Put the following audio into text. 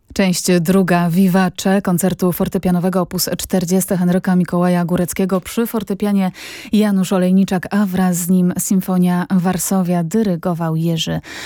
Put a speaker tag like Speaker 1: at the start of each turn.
Speaker 1: Część druga Vivace koncertu fortepianowego op. 40 Henryka Mikołaja Góreckiego przy fortepianie Janusz Olejniczak, a wraz z nim Symfonia Varsovia dyrygował Jerzy